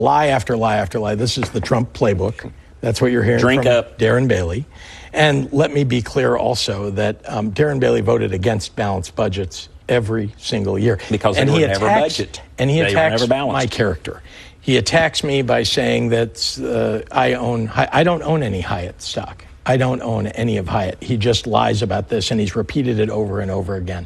lie after lie after lie. This is the Trump playbook. That's what you're hearing Drink from up. Darren Bailey. And let me be clear also that Darren Bailey voted against balanced budgets every single year. Because they were never budget. And he They were attacks never balanced. my character. He attacks me by saying that I don't own any Hyatt stock. I don't own any of Hyatt. He just lies about this, and he's repeated it over and over again.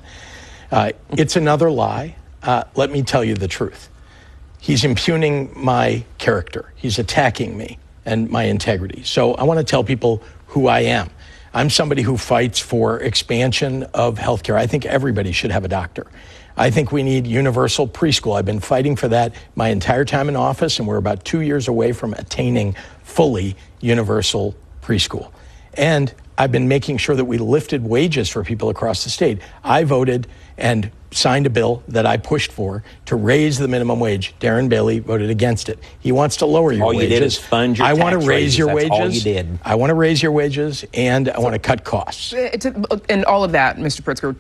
It's another lie. Let me tell you the truth. He's impugning my character. He's attacking me and my integrity. So I want to tell people who I am. I'm somebody who fights for expansion of healthcare. I think everybody should have a doctor. I think we need universal preschool. I've been fighting for that my entire time in office, and we're about 2 years away from attaining fully universal preschool. And I've been making sure that we lifted wages for people across the state. I voted and signed a bill that I pushed for to raise the minimum wage. Darren Bailey voted against it. He wants to lower your wages. All you did is fund your tax I want to raise raises. your That's wages. all you did. I want to raise your wages, and I want to cut costs. And all of that, Mr. Pritzker,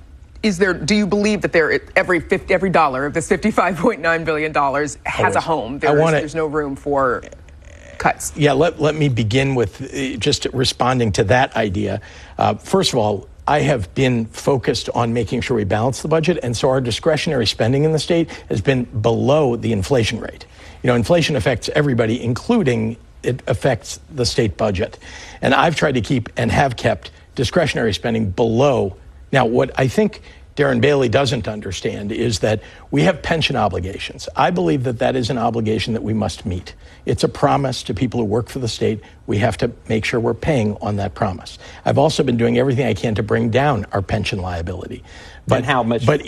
do you believe that every dollar of this $55.9 billion has a home? There's no room for cuts. Yeah, let me begin with just responding to that idea. First of all, I have been focused on making sure we balance the budget, and so our discretionary spending in the state has been below the inflation rate. You know, inflation affects everybody, including it affects the state budget. And I've tried to keep and have kept discretionary spending below. Now, what I think Darren Bailey doesn't understand is that we have pension obligations. I believe that that is an obligation that we must meet. It's a promise to people who work for the state. We have to make sure we're paying on that promise. I've also been doing everything I can to bring down our pension liability. But how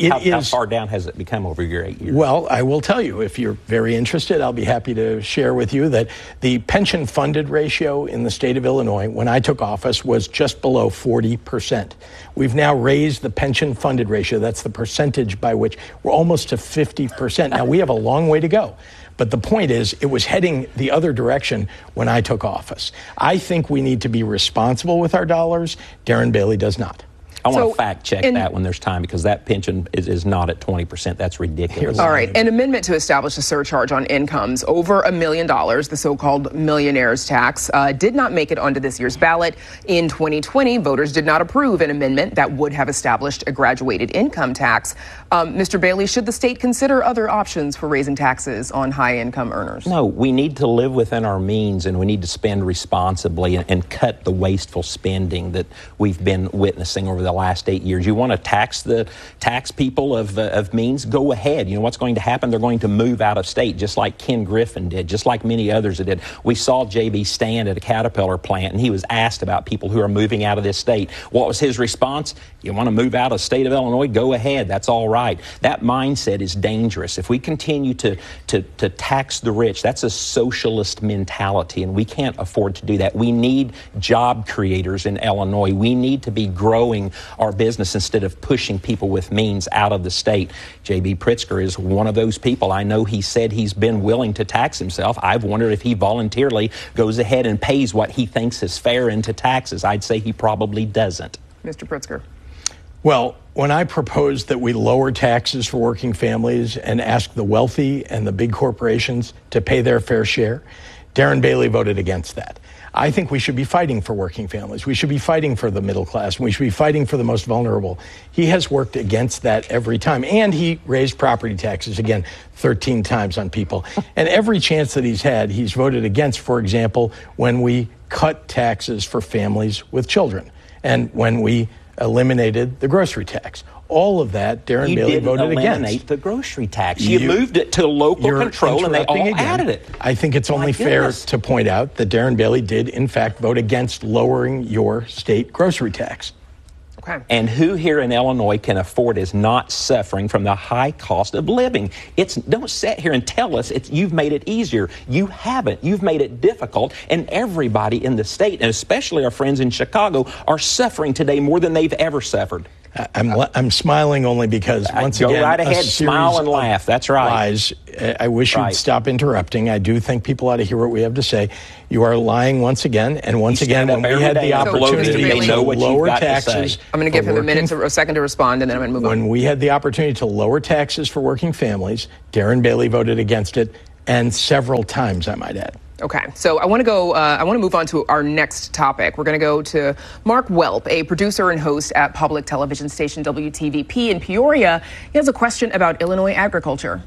far down has it become over your 8 years? Well, I will tell you, if you're very interested, I'll be happy to share with you that the pension funded ratio in the state of Illinois, when I took office, was just below 40%. We've now raised the pension funded ratio. That's the percentage by which we're almost to 50%. Now, we have a long way to go. But the point is, it was heading the other direction when I took office. I think we need to be responsible with our dollars. Darren Bailey does not. I want to fact check that when there's time, because that pension is not at 20%. That's ridiculous. All right. An amendment to establish a surcharge on incomes over $1 million, the so-called millionaire's tax, did not make it onto this year's ballot. In 2020, voters did not approve an amendment that would have established a graduated income tax. Mr. Bailey, should the state consider other options for raising taxes on high-income earners? No, we need to live within our means, and we need to spend responsibly and cut the wasteful spending that we've been witnessing over the last 8 years. You want to tax people of means? Go ahead. You know what's going to happen? They're going to move out of state, just like Ken Griffin did, just like many others did. We saw J.B. stand at a Caterpillar plant, and he was asked about people who are moving out of this state. What was his response? You want to move out of the state of Illinois? Go ahead. That's all right. That mindset is dangerous. If we continue to tax the rich, that's a socialist mentality, and we can't afford to do that. We need job creators in Illinois. We need to be growing our business instead of pushing people with means out of the state. J.B. Pritzker is one of those people. I know he said he's been willing to tax himself. I've wondered if he voluntarily goes ahead and pays what he thinks is fair into taxes. I'd say he probably doesn't. Mr. Pritzker. Well, when I proposed that we lower taxes for working families and ask the wealthy and the big corporations to pay their fair share, Darren Bailey voted against that. I think we should be fighting for working families. We should be fighting for the middle class. And we should be fighting for the most vulnerable. He has worked against that every time. And he raised property taxes, again, 13 times on people. And every chance that he's had, he's voted against, for example, when we cut taxes for families with children and when we eliminated the grocery tax. All of that, Darren Bailey voted against. You didn't eliminate the grocery tax. You moved it to local control, and they all added it. I think it's only fair to point out that Darren Bailey did, in fact, vote against lowering your state grocery tax. Okay. And who here in Illinois can afford is not suffering from the high cost of living? Don't sit here and tell us you've made it easier. You haven't. You've made it difficult, and everybody in the state, and especially our friends in Chicago, are suffering today more than they've ever suffered. I'm smiling only because, once again, go right ahead, smile and laugh. That's right. Lies. I wish you'd stop interrupting. I do think people ought to hear what we have to say. You are lying once again, and once again, when we had the opportunity to lower taxes. I'm going to give him a second to respond, and then I'm going to move on. When we had the opportunity to lower taxes for working families, Darren Bailey voted against it, and several times, I might add. Okay, so I want to move on to our next topic. We're going to go to Mark Welp, a producer and host at public television station WTVP in Peoria. He has a question about Illinois agriculture.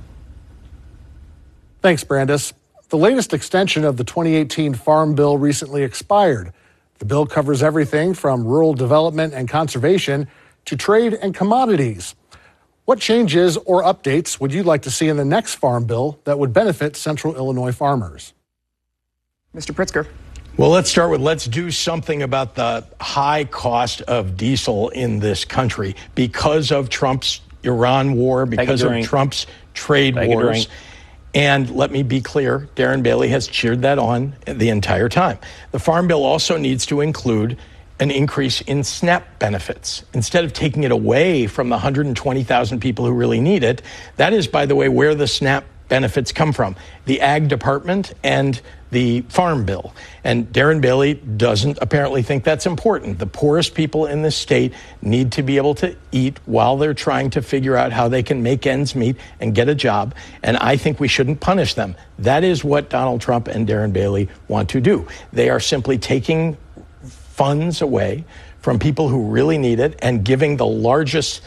Thanks, Brandis. The latest extension of the 2018 Farm Bill recently expired. The bill covers everything from rural development and conservation to trade and commodities. What changes or updates would you like to see in the next Farm Bill that would benefit Central Illinois farmers? Mr. Pritzker. Well, let's do something about the high cost of diesel in this country because of Trump's Iran war, because of Trump's trade wars. And let me be clear, Darren Bailey has cheered that on the entire time. The Farm Bill also needs to include an increase in SNAP benefits. Instead of taking it away from the 120,000 people who really need it, that is, by the way, where the SNAP benefits come from, the Ag Department and the Farm Bill. And Darren Bailey doesn't apparently think that's important. The poorest people in this state need to be able to eat while they're trying to figure out how they can make ends meet and get a job. And I think we shouldn't punish them. That is what Donald Trump and Darren Bailey want to do. They are simply taking funds away from people who really need it and giving the largest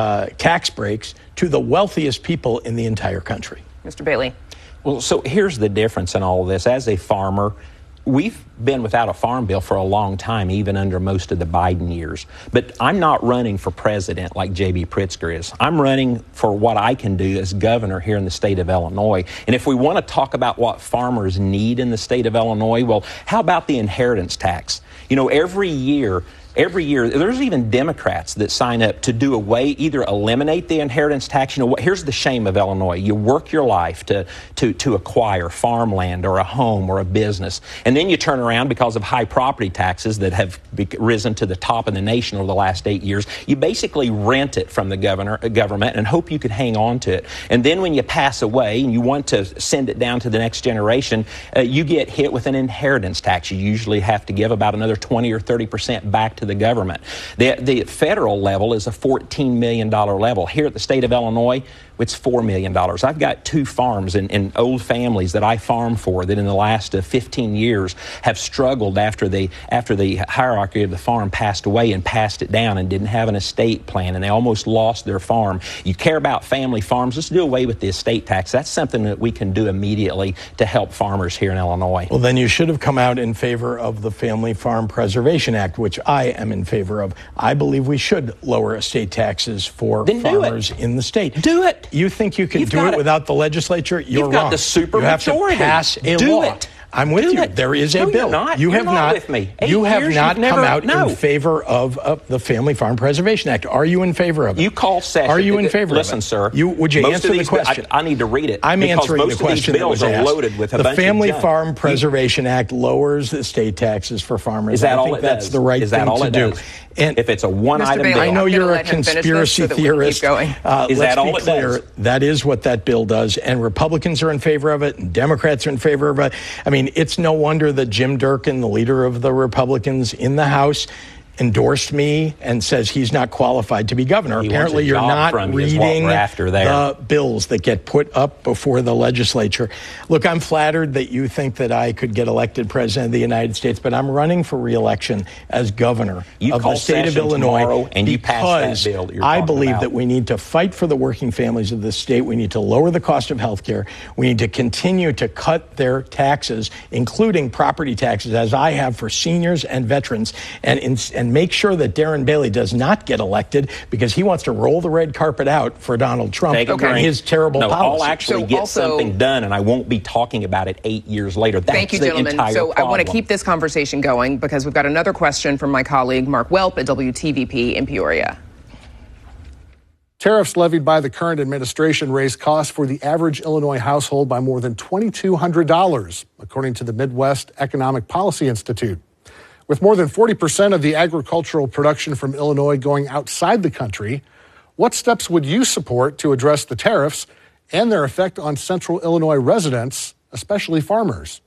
tax breaks to the wealthiest people in the entire country. Mr. Bailey. Well, so here's the difference in all of this. As a farmer, we've been without a farm bill for a long time, even under most of the Biden years. But I'm not running for president like J.B. Pritzker is. I'm running for what I can do as governor here in the state of Illinois. And if we want to talk about what farmers need in the state of Illinois, well, how about the inheritance tax? You know, every year, there's even Democrats that sign up to do away, either eliminate the inheritance tax. You know what? Here's the shame of Illinois. You work your life to acquire farmland or a home or a business. And then you turn around because of high property taxes that have risen to the top of the nation over the last 8 years. You basically rent it from the government and hope you can hang on to it. And then when you pass away and you want to send it down to the next generation, you get hit with an inheritance tax. You usually have to give about another 20 or 30% back to the government. The federal level is a $14 million level. Here at the state of Illinois, it's $4 million. I've got two farms and old families that I farm for that in the last 15 years have struggled after the hierarchy of the farm passed away and passed it down and didn't have an estate plan, and they almost lost their farm. You care about family farms, let's do away with the estate tax. That's something that we can do immediately to help farmers here in Illinois. Well, then you should have come out in favor of the Family Farm Preservation Act, which I am in favor of. I believe we should lower estate taxes for farmers in the state. Do it. You think you can do it without the legislature? You're wrong. You've got the super majority. You have to pass a law. I'm with you. There is a bill. You have not with me. You have not come out in favor of the Family Farm Preservation Act. Are you in favor of it? You call session. Are you in favor of it? Listen, sir. Would you answer the question? I need to read it. I'm answering the question that was asked. Most of these bills are loaded with a bunch of junk. The Family Farm Preservation Act lowers the estate taxes for farmers. Is that all it does? That's the right thing to do. And if it's a one-item bill, I know you're a conspiracy theorist. Is that all it does? That is what that bill does, and Republicans are in favor of it, and Democrats are in favor of it. I mean, it's no wonder that Jim Durkin, the leader of the Republicans in the House, endorsed me and says he's not qualified to be governor. Apparently, you're not reading the bills that get put up before the legislature. Look, I'm flattered that you think that I could get elected president of the United States, but I'm running for re-election as governor of the state of Illinois and you pass that bill that you're I believe about. That we need to fight for the working families of this state. We need to lower the cost of health care. We need to continue to cut their taxes, including property taxes, as I have for seniors and veterans, and make sure that Darren Bailey does not get elected because he wants to roll the red carpet out for Donald Trump and his terrible policies. I'll actually get something done, and I won't be talking about it 8 years later. That's thank you, gentlemen. So I want to keep this conversation going because we've got another question from my colleague Mark Welp at WTVP in Peoria. Tariffs levied by the current administration raised costs for the average Illinois household by more than $2,200, according to the Midwest Economic Policy Institute. With more than 40% of the agricultural production from Illinois going outside the country, what steps would you support to address the tariffs and their effect on Central Illinois residents, especially farmers?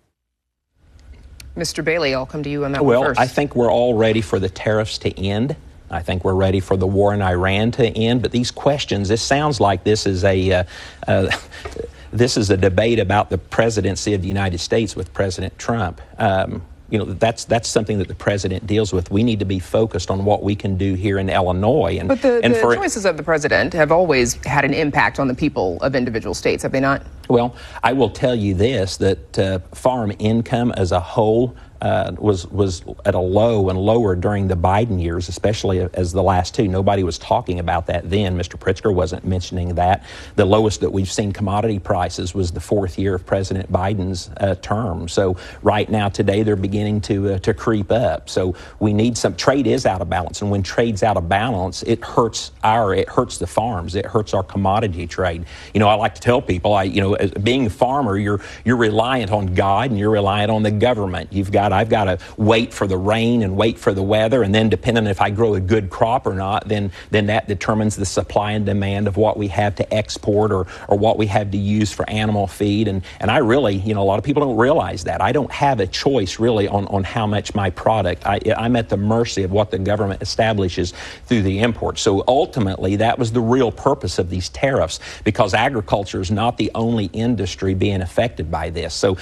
Mr. Bailey, I'll come to you on that one first. I think we're all ready for the tariffs to end. I think we're ready for the war in Iran to end. But these questions, this sounds like this is this is a debate about the presidency of the United States with President Trump. That's something that the president deals with. We need to be focused on what we can do here in Illinois. But the choices of the president have always had an impact on the people of individual states, have they not? Well, I will tell you this, that farm income as a whole was at a low and lower during the Biden years, especially as the last two. Nobody was talking about that then. Mr. Pritzker wasn't mentioning that. The lowest that we've seen commodity prices was the fourth year of President Biden's term. So right now, today, they're beginning to creep up. So we need some. Trade is out of balance, and when trade's out of balance, it hurts the farms. It hurts our commodity trade. I like to tell people, as being a farmer, you're reliant on God and you're reliant on the government. I've got to wait for the rain and wait for the weather, and then depending on if I grow a good crop or not, then that determines the supply and demand of what we have to export or what we have to use for animal feed. And I really, a lot of people don't realize that. I don't have a choice really on how much my product. I'm at the mercy of what the government establishes through the import. So ultimately, that was the real purpose of these tariffs, because agriculture is not the only industry being affected by this. So,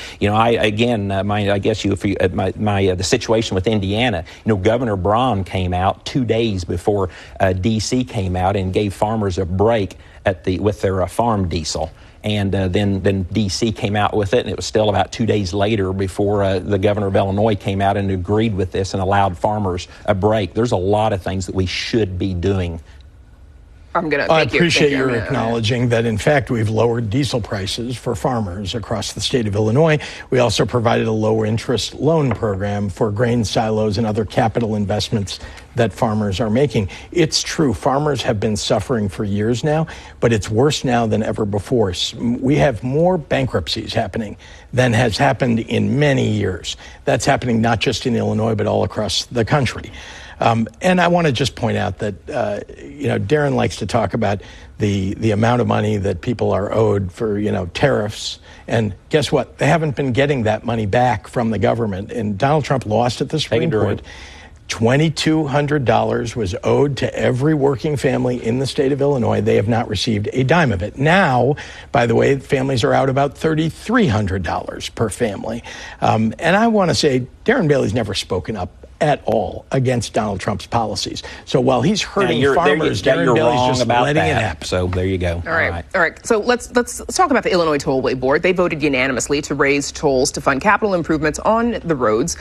the situation with Indiana, Governor Braun came out 2 days before D.C. came out and gave farmers a break with their farm diesel. And then D.C. came out with it, and it was still about 2 days later before the governor of Illinois came out and agreed with this and allowed farmers a break. There's a lot of things that we should be doing. I appreciate your acknowledging that, in fact, we've lowered diesel prices for farmers across the state of Illinois. We also provided a low-interest loan program for grain silos and other capital investments that farmers are making. It's true, farmers have been suffering for years now, but it's worse now than ever before. We have more bankruptcies happening than has happened in many years. That's happening not just in Illinois, but all across the country. And I want to just point out that, Darren likes to talk about the amount of money that people are owed for, tariffs. And guess what? They haven't been getting that money back from the government. And Donald Trump lost at the Supreme Court. $2,200 was owed to every working family in the state of Illinois. They have not received a dime of it. Now, by the way, families are out about $3,300 per family. And I want to say Darren Bailey's never spoken up at all against Donald Trump's policies. So while he's hurting farmers, Darren Bailey's just letting it happen. So there you go. All right. So let's talk about the Illinois Tollway Board. They voted unanimously to raise tolls to fund capital improvements on the roads.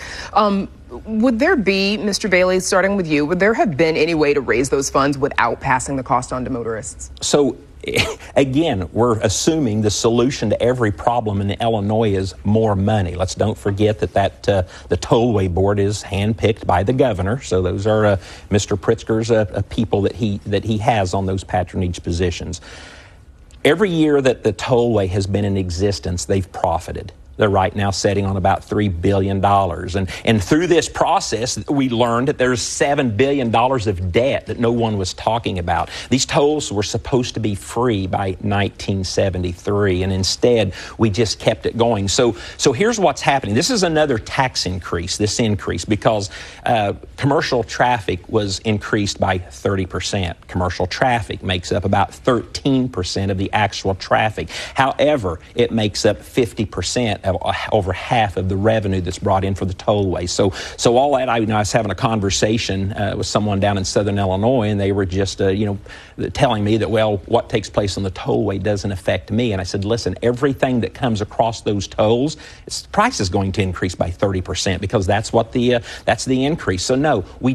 Would there be, Mr. Bailey, starting with you, would there have been any way to raise those funds without passing the cost on to motorists? So again, we're assuming the solution to every problem in Illinois is more money. Let's don't forget that the Tollway Board is handpicked by the governor. So those are Mr. Pritzker's people that he has on those patronage positions. Every year that the Tollway has been in existence, they've profited. They're right now sitting on about $3 billion. And through this process, we learned that there's $7 billion of debt that no one was talking about. These tolls were supposed to be free by 1973, and instead, we just kept it going. So here's what's happening. This is another tax increase, because commercial traffic was increased by 30%. Commercial traffic makes up about 13% of the actual traffic. However, it makes up 50%. Over half of the revenue that's brought in for the tollway. So all that, I was having a conversation with someone down in southern Illinois, and they were just, telling me that, well, what takes place on the tollway doesn't affect me. And I said, listen, everything that comes across those tolls, its price is going to increase by 30% because that's the increase. So no, we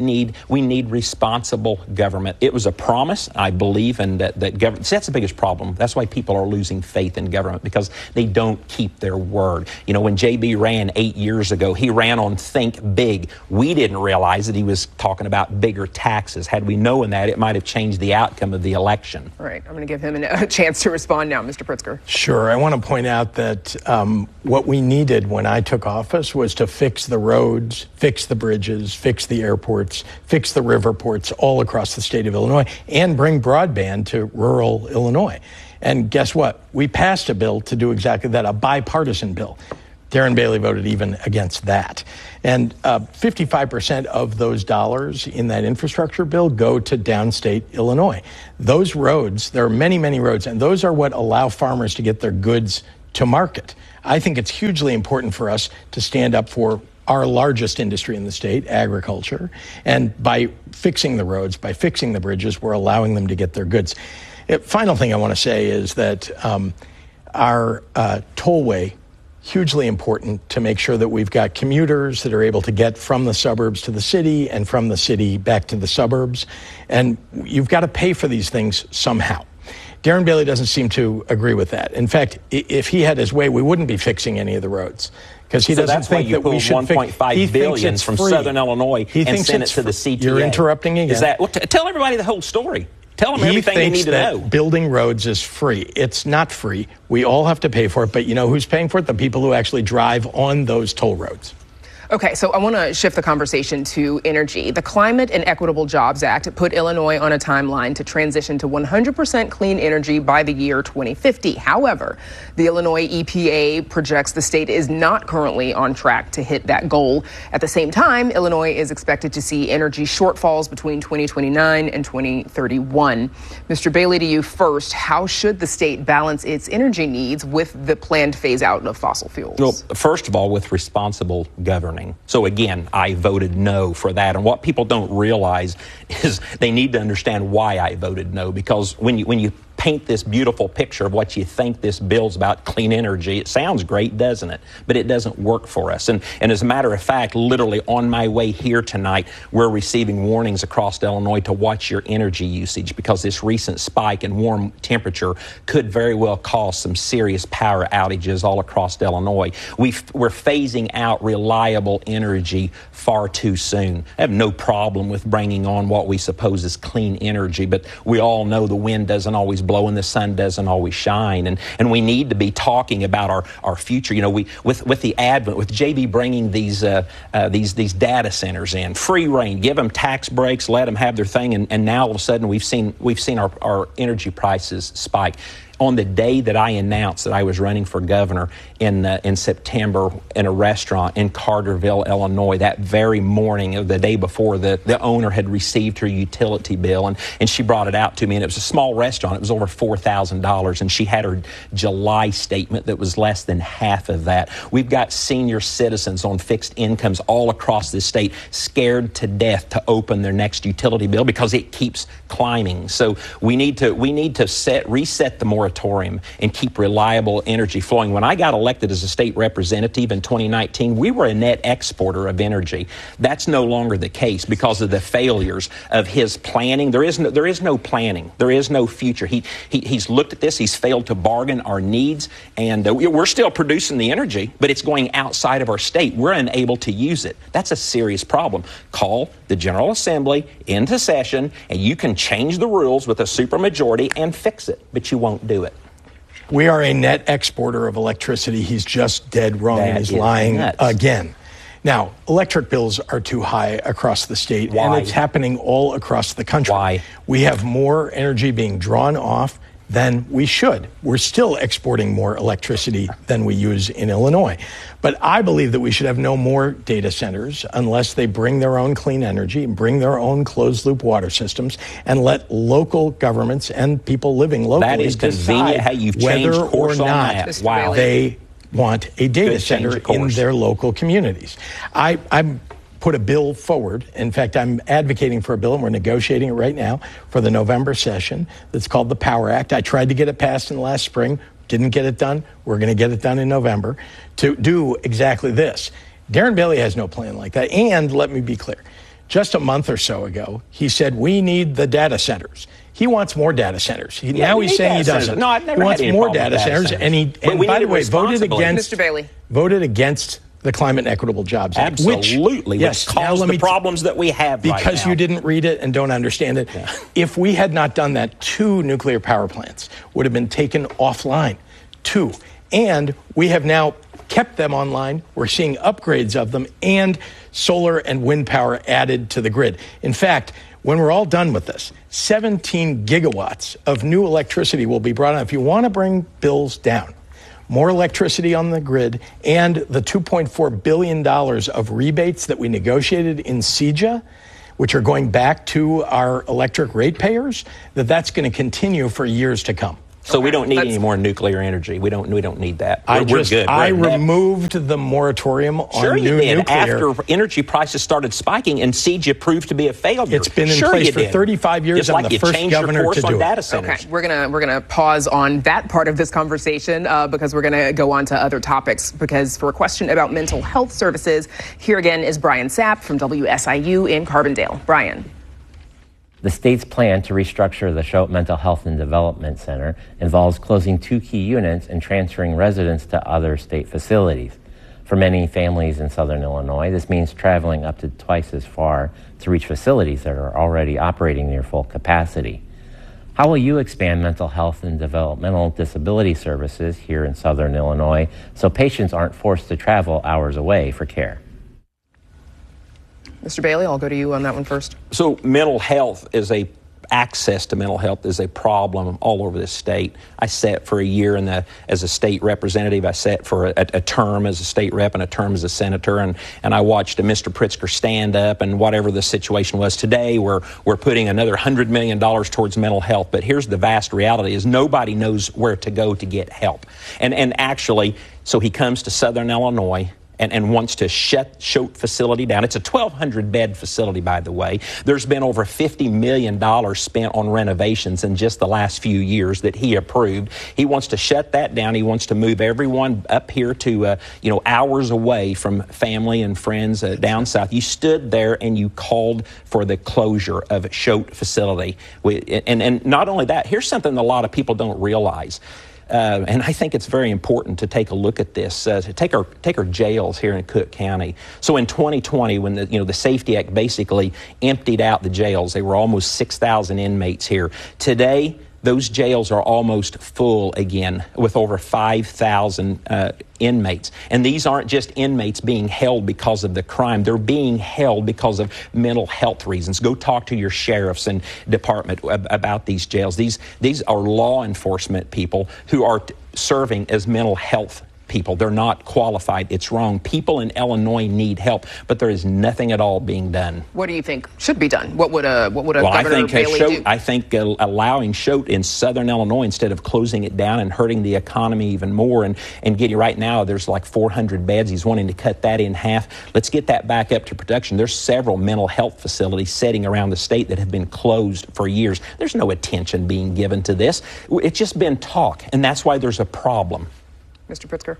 need responsible government. It was a promise, I believe, and that government, that's the biggest problem. That's why people are losing faith in government, because they don't keep their word. When JB ran 8 years ago, he ran on Think Big. We didn't realize that he was talking about bigger taxes. Had we known that, it might have changed the outcome of the election. All right. I'm going to give him a chance to respond now, Mr. Pritzker. Sure. I want to point out that what we needed when I took office was to fix the roads, fix the bridges, fix the airports, fix the river ports all across the state of Illinois, and bring broadband to rural Illinois. And guess what? We passed a bill to do exactly that, a bipartisan bill. Darren Bailey voted even against that. And 55% of those dollars in that infrastructure bill go to downstate Illinois. Those roads, there are many, many roads, and those are what allow farmers to get their goods to market. I think it's hugely important for us to stand up for our largest industry in the state, agriculture. And by fixing the roads, by fixing the bridges, we're allowing them to get their goods. Final thing I want to say is that our tollway, hugely important to make sure that we've got commuters that are able to get from the suburbs to the city and from the city back to the suburbs. And you've got to pay for these things somehow. Darren Bailey doesn't seem to agree with that. In fact, if he had his way, we wouldn't be fixing any of the roads. Because he doesn't think that we should $1.5 billion from Southern Illinois and send it to the CTA. You're interrupting again. Is that, well, tell everybody the whole story. Tell them everything they need to know. He thinks that building roads is free. It's not free. We all have to pay for it. But you know who's paying for it? The people who actually drive on those toll roads. Okay, so I want to shift the conversation to energy. The Climate and Equitable Jobs Act put Illinois on a timeline to transition to 100% clean energy by the year 2050. However, the Illinois EPA projects the state is not currently on track to hit that goal. At the same time, Illinois is expected to see energy shortfalls between 2029 and 2031. Mr. Bailey, to you first, how should the state balance its energy needs with the planned phase out of fossil fuels? Well, first of all, with responsible governing. So again, I voted no for that. And what people don't realize is they need to understand why I voted no, because when you paint this beautiful picture of what you think this bill's about, clean energy, it sounds great, doesn't it? But it doesn't work for us. And as a matter of fact, literally on my way here tonight, we're receiving warnings across Illinois to watch your energy usage, because this recent spike in warm temperature could very well cause some serious power outages all across Illinois. We're phasing out reliable energy far too soon. I have no problem with bringing on what we suppose is clean energy, but we all know the wind doesn't always blow and the sun doesn't always shine, and we need to be talking about our future. You know, with the advent, with JB bringing these data centers in, free reign, give them tax breaks, let them have their thing, and now all of a sudden we've seen our energy prices spike. On the day that I announced that I was running for governor in September in a restaurant in Carterville, Illinois, that very morning of the day before, the owner had received her utility bill, and she brought it out to me, and it was a small restaurant. It was over $4,000, and she had her July statement that was less than half of that. We've got senior citizens on fixed incomes all across this state scared to death to open their next utility bill because it keeps climbing. So we need to reset the moratorium and keep reliable energy flowing. When I got elected as a state representative in 2019, we were a net exporter of energy. That's no longer the case because of the failures of his planning. There is no planning. There is no future. He's looked at this. He's failed to bargain our needs, and we're still producing the energy, but it's going outside of our state. We're unable to use it. That's a serious problem. Call the General Assembly into session, and you can change the rules with a supermajority and fix it, but you won't do it. We are a net exporter of electricity. He's just dead wrong, and he's lying again. Now, electric bills are too high across the state, and it's happening all across the country. Why? We have more energy being drawn off than we should. We're still exporting more electricity than we use in Illinois. But I believe that we should have no more data centers unless they bring their own clean energy, bring their own closed-loop water systems, and let local governments and people living locally decide how you've whether changed course or on not that. they want a data center in their local communities. I'm put a bill forward. In fact, I'm advocating for a bill, and we're negotiating it right now for the November session. That's called the Power Act. I tried to get it passed in the last spring, didn't get it done. We're going to get it done in November to do exactly this. Darren Bailey has no plan like that. And let me be clear, just a month or so ago, he said we need the data centers. He wants more data centers. Now he's saying he doesn't. No, I've never he wants had any more problem data with centers, and by the way, voted against Mr. Bailey. Voted against the Climate and Equitable Jobs Act. Absolutely. Which caused the problems that we have right now. Because you didn't read it and don't understand it. Yeah. If we had not done that, 2 nuclear power plants would have been taken offline. 2. And we have now kept them online. We're seeing upgrades of them and solar and wind power added to the grid. In fact, when we're all done with this, 17 gigawatts of new electricity will be brought on. If you want to bring bills down, more electricity on the grid, and the $2.4 billion of rebates that we negotiated in CEJA, which are going back to our electric ratepayers, that's going to continue for years to come. So we don't need any more nuclear energy. We don't need that. We're good. I removed the moratorium on new nuclear. After energy prices started spiking and CEJA proved to be a failure. It's been in place for 35 years. I'm the first governor to do it. Okay, we're gonna pause on that part of this conversation because we're gonna go on to other topics. Because for a question about mental health services, here again is Brian Sapp from WSIU in Carbondale. Brian. The state's plan to restructure the Choate Mental Health and Development Center involves closing 2 key units and transferring residents to other state facilities. For many families in southern Illinois, this means traveling up to twice as far to reach facilities that are already operating near full capacity. How will you expand mental health and developmental disability services here in southern Illinois so patients aren't forced to travel hours away for care? Mr. Bailey, I'll go to you on that one first. So access to mental health is a problem all over this state. I sat for a year as a state representative. I sat for a term as a state rep and a term as a senator, and I watched Mr. Pritzker stand up, and whatever the situation was today, we're putting another $100 million towards mental health. But here's the vast reality is nobody knows where to go to get help. And actually, so he comes to southern Illinois and wants to shut Choate facility down. It's a 1,200-bed facility, by the way. There's been over $50 million spent on renovations in just the last few years that he approved. He wants to shut that down. He wants to move everyone up here to, hours away from family and friends down south. You stood there and you called for the closure of Choate facility. And not only that, here's something that a lot of people don't realize. And I think it's very important to take a look at this. To take our jails here in Cook County. So in 2020, when the Safety Act basically emptied out the jails, they were almost 6,000 inmates here. Today, those jails are almost full again with over 5,000 inmates. And these aren't just inmates being held because of the crime. They're being held because of mental health reasons. Go talk to your sheriffs and department about these jails. These are law enforcement people who are serving as mental health people. They're not qualified. It's wrong. People in Illinois need help, but there is nothing at all being done. What do you think should be done? What would a Governor Bailey do? I think allowing Choate in southern Illinois instead of closing it down and hurting the economy even more and getting right now there's like 400 beds. He's wanting to cut that in half. Let's get that back up to production. There's several mental health facilities sitting around the state that have been closed for years. There's no attention being given to this. It's just been talk, and that's why there's a problem. Mr. Pritzker?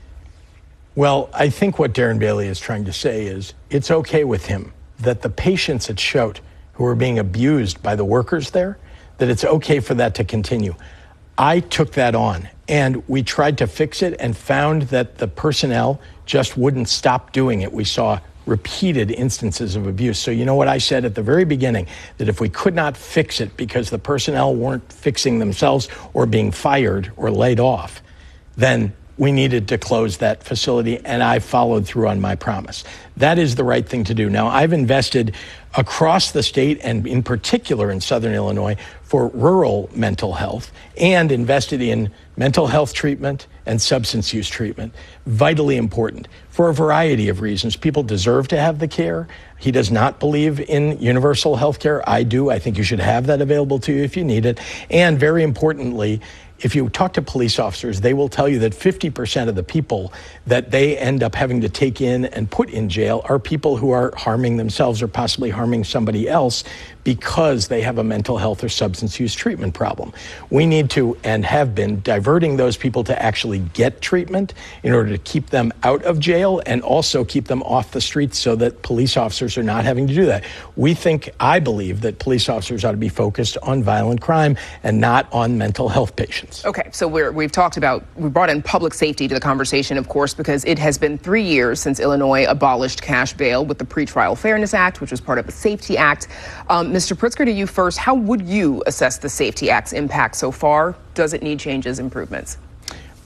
Well, I think what Darren Bailey is trying to say is it's okay with him that the patients at Choate who are being abused by the workers there, that it's okay for that to continue. I took that on, and we tried to fix it and found that the personnel just wouldn't stop doing it. We saw repeated instances of abuse. So you know what I said at the very beginning, that if we could not fix it because the personnel weren't fixing themselves or being fired or laid off, then we needed to close that facility, and I followed through on my promise. That is the right thing to do. Now, I've invested across the state, and in particular in southern Illinois, for rural mental health, and invested in mental health treatment and substance use treatment. Vitally important for a variety of reasons. People deserve to have the care. He does not believe in universal health care. I do. I think you should have that available to you if you need it. And very importantly, if you talk to police officers, they will tell you that 50% of the people that they end up having to take in and put in jail are people who are harming themselves or possibly harming somebody else because they have a mental health or substance use treatment problem. We need to, and have been, diverting those people to actually get treatment in order to keep them out of jail and also keep them off the streets so that police officers are not having to do that. I believe that police officers ought to be focused on violent crime and not on mental health patients. Okay, so we brought in public safety to the conversation, of course, because it has been 3 years since Illinois abolished cash bail with the Pretrial Fairness Act, which was part of the Safety Act. Mr. Pritzker, to you first, how would you assess the Safety Act's impact so far? Does it need changes, improvements?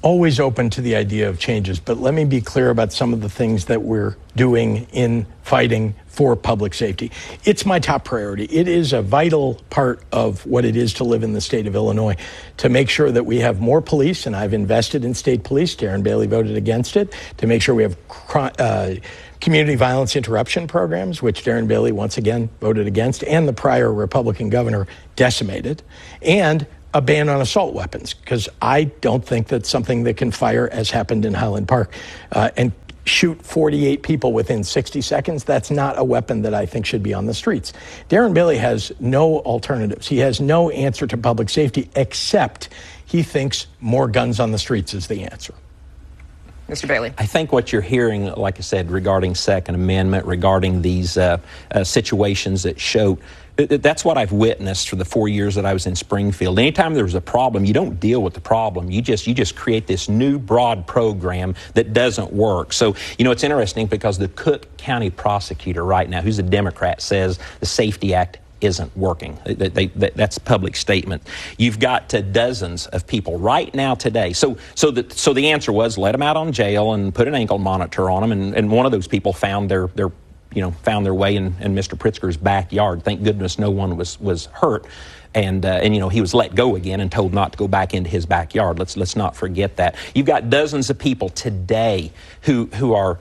always open to the idea of changes, but let me be clear about some of the things that we're doing in fighting for public safety. It's my top priority. It is a vital part of what it is to live in the state of Illinois, to make sure that we have more police, and I've invested in state police. Darren Bailey voted against it. To make sure we have community violence interruption programs, which Darren Bailey once again voted against, and the prior Republican governor decimated, and a ban on assault weapons, because I don't think that something that can fire, as happened in Highland Park, and shoot 48 people within 60 seconds, that's not a weapon that I think should be on the streets. Darren Bailey has no alternatives. He has no answer to public safety, except he thinks more guns on the streets is the answer. Mr. Bailey. I think what you're hearing, like I said, regarding Second Amendment, regarding these situations that show, that's what I've witnessed for the 4 years that I was in Springfield. Anytime there was a problem, you don't deal with the problem. You just create this new broad program that doesn't work. So, it's interesting because the Cook County prosecutor right now, who's a Democrat, says the Safety Act isn't working. That's a public statement. You've got dozens of people right now today. So the answer was let them out on jail and put an ankle monitor on them. And one of those people found their way in Mr. Pritzker's backyard. Thank goodness no one was hurt. And he was let go again and told not to go back into his backyard. Let's not forget that. You've got dozens of people today who are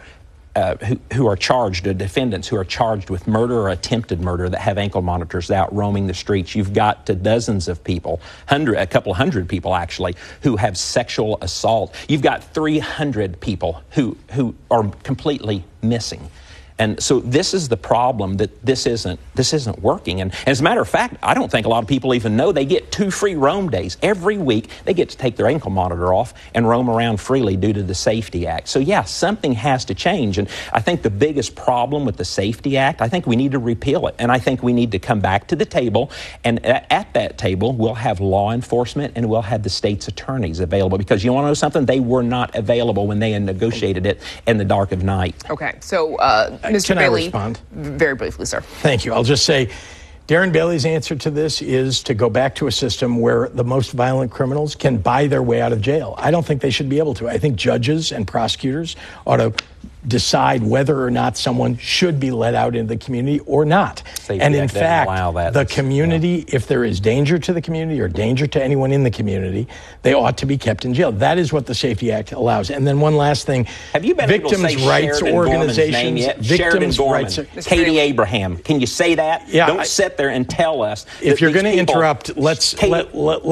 charged, defendants who are charged with murder or attempted murder that have ankle monitors out roaming the streets. You've got dozens of people, a couple hundred people actually, who have sexual assault. You've got 300 people who are completely missing. And so this is the problem, that this isn't working. And as a matter of fact, I don't think a lot of people even know they get 2 free roam days. Every week, they get to take their ankle monitor off and roam around freely due to the Safety Act. So yeah, something has to change. And I think the biggest problem with the Safety Act, I think we need to repeal it. And I think we need to come back to the table. And at that table, we'll have law enforcement and we'll have the state's attorneys available. Because you want to know something? They were not available when they had negotiated it in the dark of night. Okay, so Mr. Can Bailey, I respond? Very briefly, sir. Thank you. I'll just say Darren Bailey's answer to this is to go back to a system where the most violent criminals can buy their way out of jail. I don't think they should be able to. I think judges and prosecutors ought to decide whether or not someone should be let out into the community or not. And in fact, the community, if there is danger to the community or danger to anyone in the community, they ought to be kept in jail. That is what the Safety Act allows. And then one last thing. Have you been victims' able to say rights Sheridan organizations, yet? victims' Gorman, rights. Katie Abraham. Can you say that? Yeah, Don't sit there and tell us. If you're going to interrupt, let's not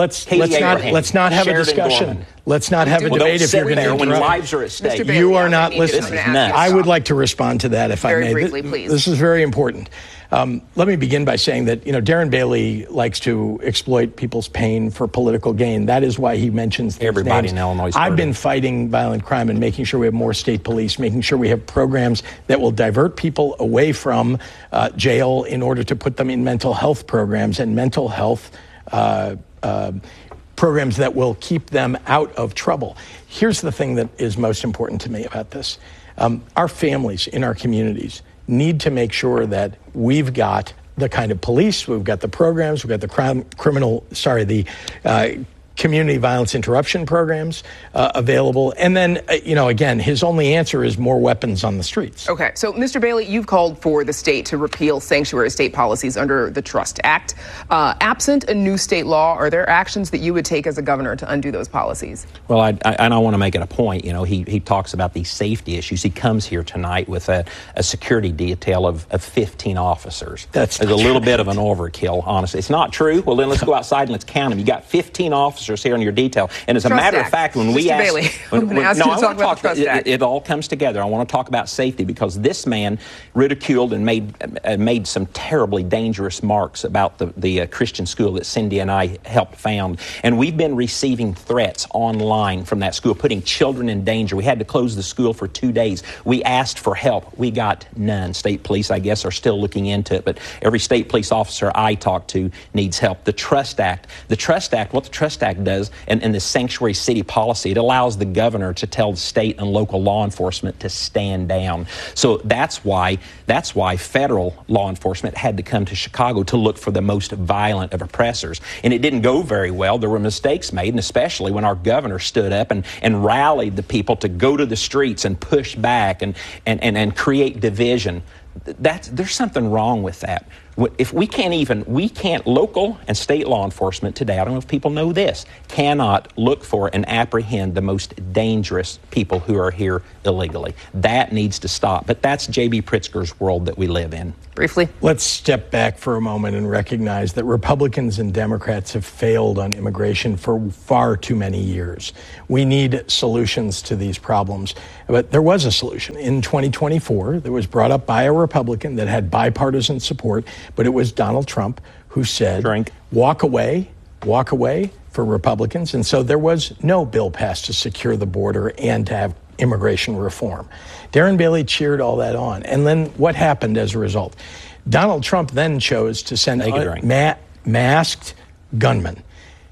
have a discussion. Gorman. Let's not have a debate if you're going to interrupt. When lives are at stake. Mr. Bailey, You are not listening. I would like to respond to that, if I may. Very briefly, please. This is very important. Let me begin by saying that, Darren Bailey likes to exploit people's pain for political gain. That is why he mentions these Everybody names. in Illinois. I've been fighting violent crime and making sure we have more state police, making sure we have programs that will divert people away from jail in order to put them in mental health programs and mental health programs that will keep them out of trouble. Here's the thing that is most important to me about this. Our families in our communities need to make sure that we've got the kind of police, we've got the programs, we've got the community violence interruption programs available. And then, again, his only answer is more weapons on the streets. Okay, so Mr. Bailey, you've called for the state to repeal sanctuary state policies under the Trust Act. Absent a new state law, are there actions that you would take as a governor to undo those policies? Well, I want to make it a point. He talks about these safety issues. He comes here tonight with a security detail of 15 officers. That's a little bit of an overkill, honestly. It's not true. Well, then let's go outside and let's count them. You got 15 officers here on your detail. And as a matter of fact, when we ask... Bailey, I'm going to ask you to talk about the Trust Act. It all comes together. I want to talk about safety because this man ridiculed and made some terribly dangerous marks about the Christian school that Cindy and I helped found. And we've been receiving threats online from that school, putting children in danger. We had to close the school for 2 days. We asked for help. We got none. State police, I guess, are still looking into it. But every state police officer I talk to needs help. The Trust Act. What the Trust Act Act does, and the sanctuary city policy, it allows the governor to tell the state and local law enforcement to stand down. So that's why federal law enforcement had to come to Chicago to look for the most violent of oppressors. And it didn't go very well. There were mistakes made, and especially when our governor stood up and rallied the people to go to the streets and push back and create division. There's something wrong with that. If we can't, local and state law enforcement today, I don't know if people know this, cannot look for and apprehend the most dangerous people who are here illegally. That needs to stop. But that's J.B. Pritzker's world that we live in. Briefly. Let's step back for a moment and recognize that Republicans and Democrats have failed on immigration for far too many years. We need solutions to these problems. But there was a solution in 2024 that was brought up by a Republican that had bipartisan support, but it was Donald Trump who said, walk away for Republicans. And so there was no bill passed to secure the border and to have immigration reform. Darren Bailey cheered all that on. And then what happened as a result? Donald Trump then chose to send masked gunmen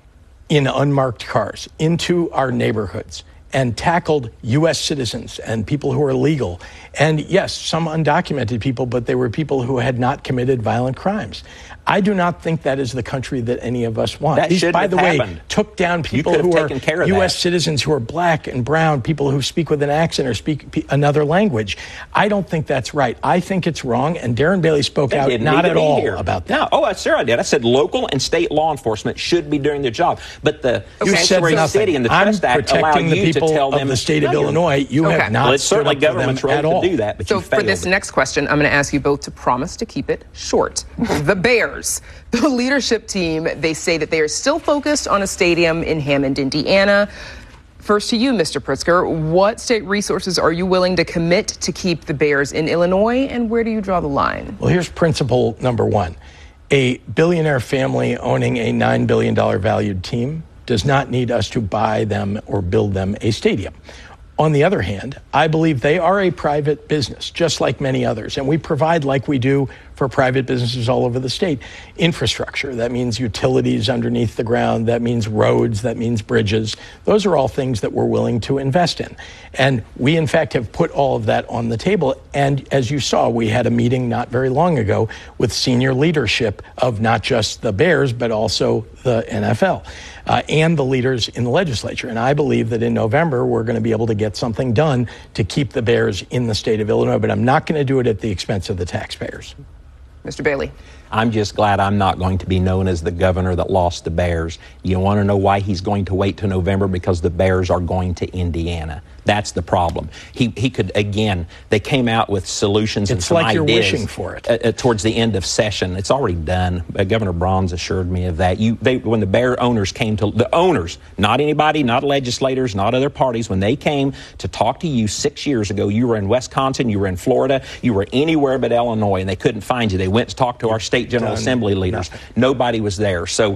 in unmarked cars into our neighborhoods and tackled U.S. citizens and people who are legal. And yes, some undocumented people, but they were people who had not committed violent crimes. I do not think that is the country that any of us want. That These, by the way, happened. took down people who are U.S. citizens who are black and brown, people who speak with an accent or speak another language. I don't think that's right. I think it's wrong, and Darren Bailey spoke out not at all about that. No, oh, sure I did. I said local and state law enforcement should be doing their job. But the Sanctuary City and the Trust Act allow you to tell them of the state of Illinois, you have not it's certainly government's role to do that, but so for this next question, I'm going to ask you both to promise to keep it short. The Bears, the leadership team, they say that they are still focused on a stadium in Hammond, Indiana. First to you, Mr. Pritzker, what state resources are you willing to commit to keep the Bears in Illinois, and where do you draw the line? Well, here's principle number one. A billionaire family owning a $9 billion valued team does not need us to buy them or build them a stadium. On the other hand, I believe they are a private business, just like many others, and we provide, like we do for private businesses all over the state, infrastructure. That means utilities underneath the ground. That means roads. That means bridges. Those are all things that we're willing to invest in. And we, in fact, have put all of that on the table. And as you saw, we had a meeting not very long ago with senior leadership of not just the Bears, but also the NFL and the leaders in the legislature. And I believe that in November, we're going to be able to get something done to keep the Bears in the state of Illinois. But I'm not going to do it at the expense of the taxpayers. Mr. Bailey. I'm just glad I'm not going to be known as the governor that lost the Bears. You want to know why he's going to wait till November? Because the Bears are going to Indiana. That's the problem. He could, again, they came out with solutions and some ideas. It's like you're wishing for it. Towards the end of session. It's already done. Governor Braun's assured me of that. When the Bear owners came to, the owners, not anybody, not legislators, not other parties, when they came to talk to you 6 years ago, you were in Wisconsin, you were in Florida, you were anywhere but Illinois, and they couldn't find you. They went to talk to our state General Assembly leaders. Nobody was there. So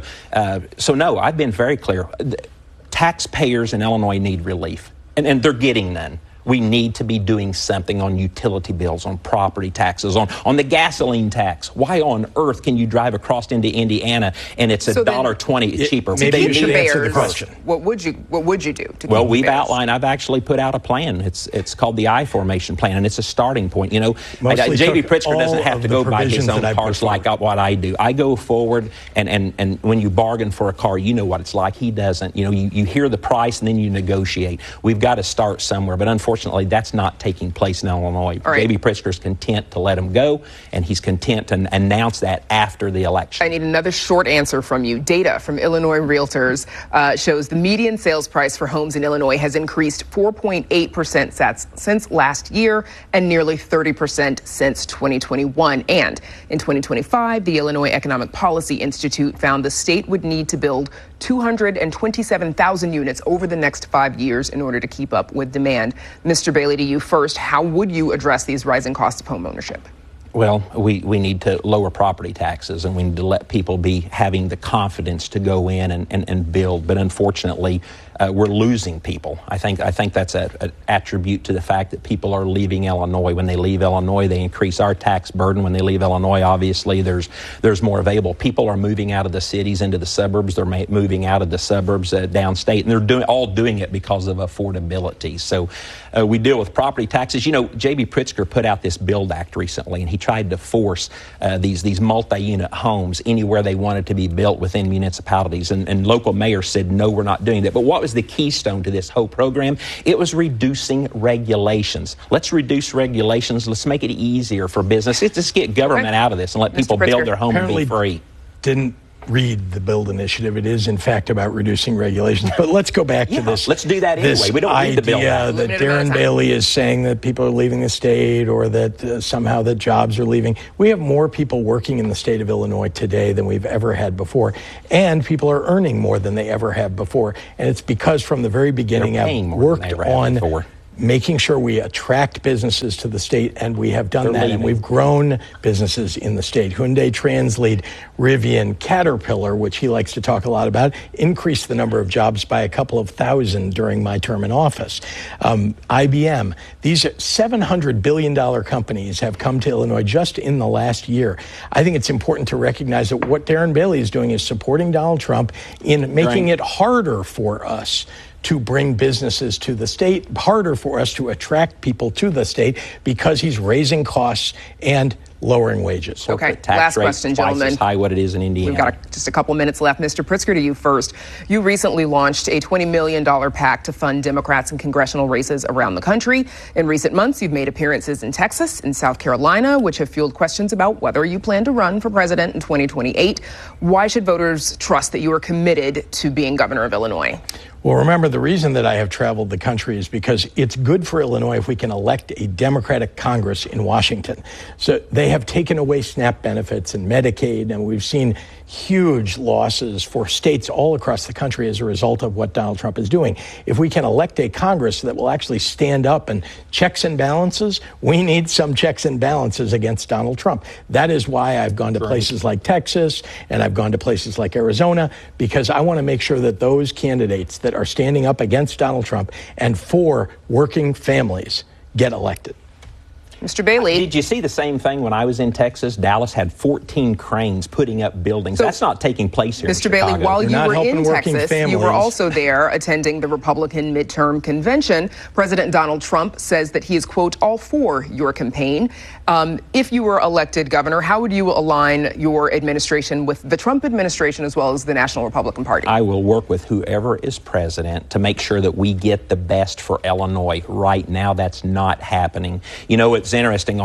no, I've been very clear. Taxpayers in Illinois need relief. And they're getting none. We need to be doing something on utility bills, on property taxes, on the gasoline tax. Why on earth can you drive across into Indiana and it's $1.20 cheaper? Maybe you should answer the question. What would you do? Well, we've outlined. I've actually put out a plan. It's called the I-formation plan, and it's a starting point. You know, J.B. Pritzker doesn't have to go by his own cars like what I do. I go forward, and when you bargain for a car, you know what it's like. He doesn't. You know, you hear the price and then you negotiate. We've got to start somewhere, but unfortunately, that's not taking place in Illinois. Right. J.B. Pritzker's content to let him go, and he's content to announce that after the election. I need another short answer from you. Data from Illinois Realtors shows the median sales price for homes in Illinois has increased 4.8% since last year and nearly 30% since 2021. And in 2025, the Illinois Economic Policy Institute found the state would need to build 227,000 units over the next 5 years in order to keep up with demand. Mr. Bailey, to you first, how would you address these rising costs of home ownership? Well, we need to lower property taxes, and we need to let people be having the confidence to go in and build. But unfortunately, we're losing people. I think that's an attribute to the fact that people are leaving Illinois. When they leave Illinois, they increase our tax burden. When they leave Illinois, obviously, there's more available. People are moving out of the cities into the suburbs. They're moving out of the suburbs downstate, and they're all doing it because of affordability. So we deal with property taxes. You know, J.B. Pritzker put out this BUILD Act recently, and he tried to force these multi-unit homes anywhere they wanted to be built within municipalities, and local mayors said, no, we're not doing that. But what was the keystone to this whole program? It was reducing regulations. Let's reduce regulations. Let's make it easier for business. Let's just get government out of this and let people build their home and be free. Didn't read the BUILD initiative. It is, in fact, about reducing regulations. But let's go back to this. Let's do that anyway. We don't need the BUILD Act. That Darren Bailey is saying that people are leaving the state, or that somehow the jobs are leaving. We have more people working in the state of Illinois today than we've ever had before, and people are earning more than they ever have before. And it's because from the very beginning I've worked on making sure we attract businesses to the state, and we have done that, and we've grown businesses in the state. Hyundai Translead, Rivian, Caterpillar, which he likes to talk a lot about, increased the number of jobs by a couple of thousand during my term in office. IBM, these $700 billion companies have come to Illinois just in the last year. I think it's important to recognize that what Darren Bailey is doing is supporting Donald Trump in making it harder for us to bring businesses to the state, harder for us to attract people to the state, because he's raising costs and lowering wages. Okay, last question, gentlemen. Twice as high what it is in Indiana. We've got just a couple minutes left. Mr. Pritzker, to you first. You recently launched a $20 million PAC to fund Democrats in congressional races around the country. In recent months, you've made appearances in Texas and South Carolina, which have fueled questions about whether you plan to run for president in 2028. Why should voters trust that you are committed to being governor of Illinois? Well, remember, the reason that I have traveled the country is because it's good for Illinois if we can elect a Democratic Congress in Washington. So they have taken away SNAP benefits and Medicaid, and we've seen huge losses for states all across the country as a result of what Donald Trump is doing. If we can elect a Congress that will actually stand up and checks and balances, we need some checks and balances against Donald Trump. That is why I've gone to places like Texas, and I've gone to places like Arizona, because I want to make sure that those candidates that are standing up against Donald Trump and for working families get elected. Mr. Bailey. Did you see the same thing when I was in Texas? Dallas had 14 cranes putting up buildings. That's not taking place here. Mr. Bailey, while you were in Texas, you were also there attending the Republican midterm convention. President Donald Trump says that he is, quote, all for your campaign. If you were elected governor, how would you align your administration with the Trump administration as well as the National Republican Party? I will work with whoever is president to make sure that we get the best for Illinois. Right now, that's not happening. You know, it's interesting.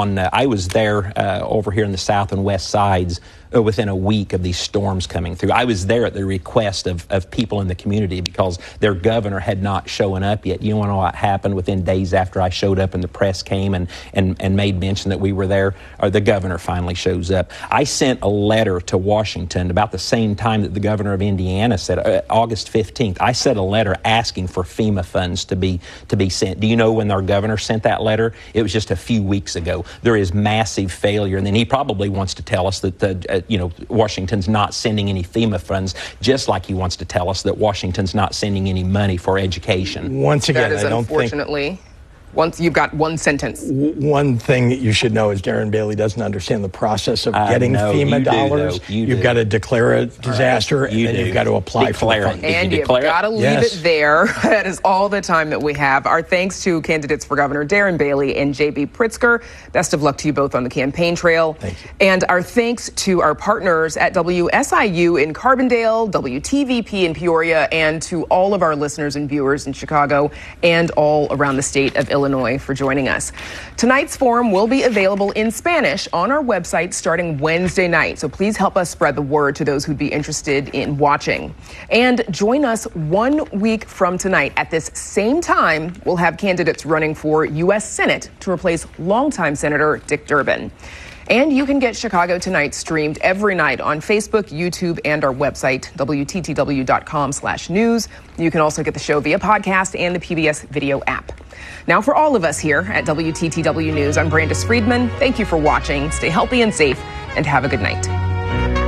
I was there over here in the south and west sides within a week of these storms coming through. I was there at the request of people in the community because their governor had not shown up yet. You want to know what happened within days after I showed up and the press came and made mention that we were there? Or the governor finally shows up. I sent a letter to Washington about the same time that the governor of Indiana said, August 15th. I sent a letter asking for FEMA funds to be sent. Do you know when our governor sent that letter? It was just a few weeks ago. There is massive failure, and then he probably wants to tell us that Washington's not sending any FEMA funds, just like he wants to tell us that Washington's not sending any money for education. Once again, that is unfortunately. Once you've got one sentence. One thing that you should know is Darren Bailey doesn't understand the process of getting FEMA dollars. You've got to declare a disaster, and then you've got to apply for the funds. And you've got to leave it there. That is all the time that we have. Our thanks to candidates for governor Darren Bailey and J.B. Pritzker. Best of luck to you both on the campaign trail. Thank you. And our thanks to our partners at WSIU in Carbondale, WTVP in Peoria, and to all of our listeners and viewers in Chicago and all around the state of Illinois for joining us. Tonight's forum will be available in Spanish on our website starting Wednesday night. So please help us spread the word to those who'd be interested in watching. And join us 1 week from tonight at this same time. We'll have candidates running for U.S. Senate to replace longtime Senator Dick Durbin. And you can get Chicago Tonight streamed every night on Facebook, YouTube, and our website, WTTW.com/news. You can also get the show via podcast and the PBS video app. Now, for all of us here at WTTW News, I'm Brandis Friedman. Thank you for watching. Stay healthy and safe, and have a good night.